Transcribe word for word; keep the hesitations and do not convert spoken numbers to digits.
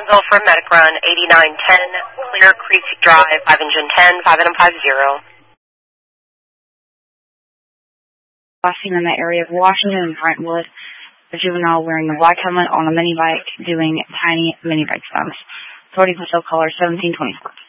Brownsville for Medic Run, eighty-nine ten, Clear Creek Drive, five engine ten, five item five zero. Last seen in the area of Washington and Brentwood, a juvenile wearing a black helmet on a mini bike doing tiny mini bike stunts. Authority postal caller seventeen twenty-four.